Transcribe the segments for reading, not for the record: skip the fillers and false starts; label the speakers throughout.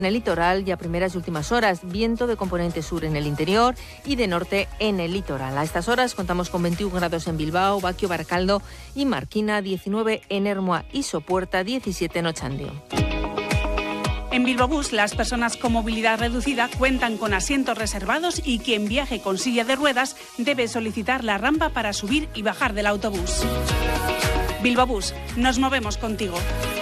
Speaker 1: En el litoral y a primeras y últimas horas, viento de componente sur en el interior y de norte en el litoral. A estas horas contamos con 21 grados en Bilbao, Baquio, Baracaldo y Marquina, 19 en Ermua y Sopuerta, 17 en Ochandio.
Speaker 2: En Bilbobús, las personas con movilidad reducida cuentan con asientos reservados y quien viaje con silla de ruedas debe solicitar la rampa para subir y bajar del autobús. Bilbobús, nos movemos contigo.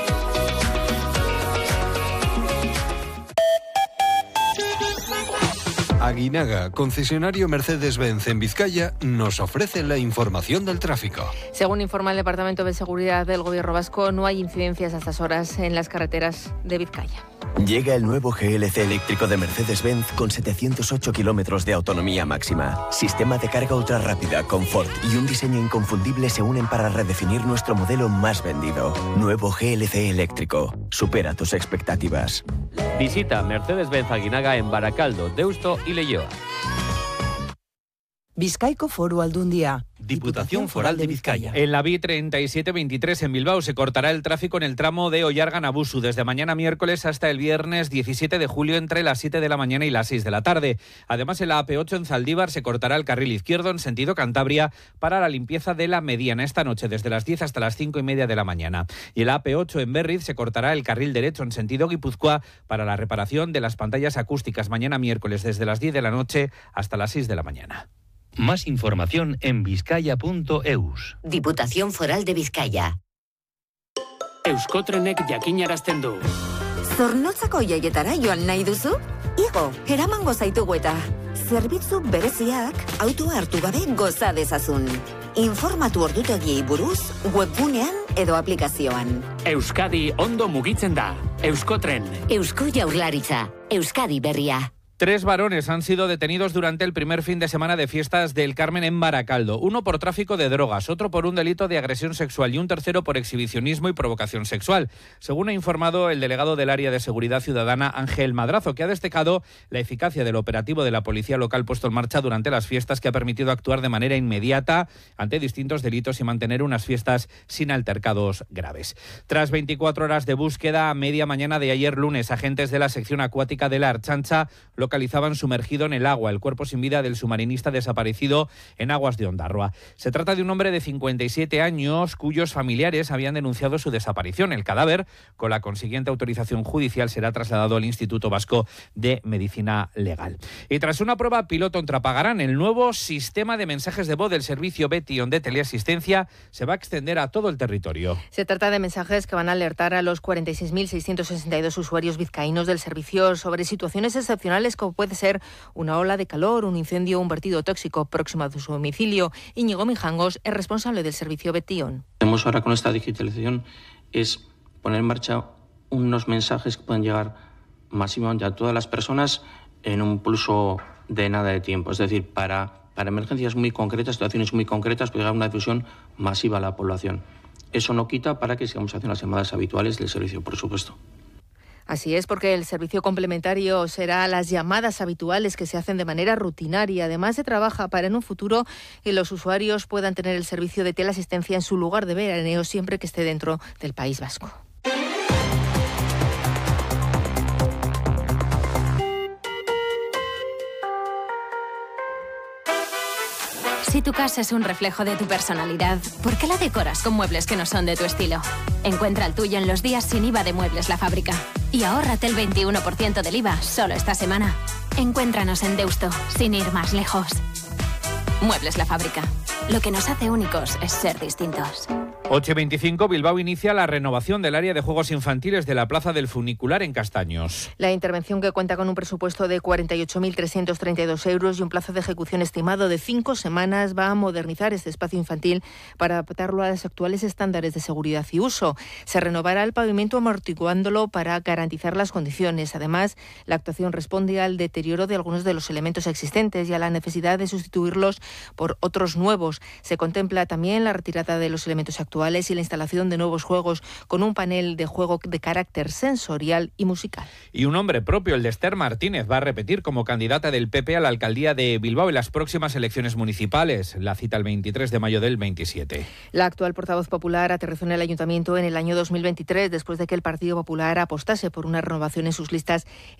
Speaker 3: Aguinaga, concesionario Mercedes-Benz en Vizcaya, nos ofrece la información del tráfico.
Speaker 1: Según informa el Departamento de Seguridad del Gobierno Vasco, no hay incidencias a estas horas en las carreteras de Vizcaya.
Speaker 4: Llega el nuevo GLC eléctrico de Mercedes-Benz con 708 kilómetros de autonomía máxima. Sistema de carga ultra rápida, confort y un diseño inconfundible se unen para redefinir nuestro modelo más vendido. Nuevo GLC eléctrico. Supera tus expectativas.
Speaker 5: Visita Mercedes-Benz Aguinaga en Baracaldo, Deusto y Leioa.
Speaker 6: Bizkaiko Foru Aldundia.
Speaker 7: Diputación Foral de Vizcaya.
Speaker 8: En la B3723 en Bilbao se cortará el tráfico en el tramo de Ollargan-Abusu desde mañana miércoles hasta el viernes 17 de julio entre las 7 de la mañana y las 6 de la tarde. Además, en la AP8 en Zaldívar se cortará el carril izquierdo en sentido Cantabria para la limpieza de la mediana esta noche desde las 10 hasta las 5:30 de la mañana. Y en la AP8 en Berriz se cortará el carril derecho en sentido Guipúzcoa para la reparación de las pantallas acústicas mañana miércoles desde las 10 de la noche hasta las 6 de la mañana.
Speaker 7: Más información en vizcaya.eus.
Speaker 9: Diputación Foral de Vizcaya.
Speaker 10: Euskotrenek jakinarazten du.
Speaker 11: Zornotzako jaietara joan nahi duzu? Igo, eramango zaitugu eta zerbitzu bereziak autoa hartu gabe goza dezazun. Informatu ordutegiei buruz webgunean edo aplikazioan.
Speaker 10: Euskadi ondo mugitzen da. Euskotren.
Speaker 9: Eusko Jaurlaritza. Euskadi berria.
Speaker 8: 3 varones han sido detenidos durante el primer fin de semana de fiestas del Carmen en Baracaldo. Uno por tráfico de drogas, otro por un delito de agresión sexual y un tercero por exhibicionismo y provocación sexual. Según ha informado el delegado del Área de Seguridad Ciudadana, Ángel Madrazo, que ha destacado la eficacia del operativo de la policía local puesto en marcha durante las fiestas, que ha permitido actuar de manera inmediata ante distintos delitos y mantener unas fiestas sin altercados graves. Tras 24 horas de búsqueda, a media mañana de ayer lunes, agentes de la sección acuática de la Archancha localizaban sumergido en el agua el cuerpo sin vida del submarinista desaparecido en aguas de Ondarroa. Se trata de un hombre de 57 años cuyos familiares habían denunciado su desaparición. El cadáver, con la consiguiente autorización judicial, será trasladado al Instituto Vasco de Medicina Legal. Y tras una prueba piloto en Trapagarán, el nuevo sistema de mensajes de voz del servicio Betion de teleasistencia se va a extender a todo el territorio.
Speaker 1: Se trata de mensajes que van a alertar a los 46.662 usuarios vizcaínos del servicio sobre situaciones excepcionales como puede ser una ola de calor, un incendio o un vertido tóxico próximo a su domicilio. Íñigo Mijangos es responsable del servicio Betion.
Speaker 12: Tenemos ahora con esta digitalización es poner en marcha unos mensajes que pueden llegar masivamente a todas las personas en un pulso de nada de tiempo. Es decir, para emergencias muy concretas, situaciones muy concretas, puede llegar una difusión masiva a la población. Eso no quita para que sigamos haciendo las llamadas habituales del servicio, por supuesto.
Speaker 1: Así es, porque el servicio complementario será las llamadas habituales que se hacen de manera rutinaria. Además, se trabaja para en un futuro que los usuarios puedan tener el servicio de teleasistencia en su lugar de veraneo siempre que esté dentro del País Vasco.
Speaker 13: Si tu casa es un reflejo de tu personalidad, ¿por qué la decoras con muebles que no son de tu estilo? Encuentra el tuyo en los días sin IVA de Muebles La Fábrica. Y ahórrate el 21% del IVA solo esta semana. Encuéntranos en Deusto, sin ir más lejos. Muebles La Fábrica. Lo que nos hace únicos es ser distintos.
Speaker 8: 8:25, Bilbao inicia la renovación del área de juegos infantiles de la Plaza del Funicular en Castaños.
Speaker 1: La intervención, que cuenta con un presupuesto de 48.332 euros y un plazo de ejecución estimado de 5 semanas, va a modernizar este espacio infantil para adaptarlo a los actuales estándares de seguridad y uso. Se renovará el pavimento amortiguándolo para garantizar las condiciones. Además, la actuación responde al deterioro de algunos de los elementos existentes y a la necesidad de sustituirlos por otros nuevos. Se contempla también la retirada de los elementos actuales virtuales y la instalación de nuevos juegos con un panel de juego de carácter sensorial y musical.
Speaker 8: Y un nombre propio, el de Esther Martínez, va a repetir como candidata del PP a la alcaldía de Bilbao en las próximas elecciones municipales. La cita el 23 de mayo del 27.
Speaker 1: La actual portavoz popular aterrizó en el ayuntamiento en el año 2023 después de que el Partido Popular apostase por una renovación en sus listas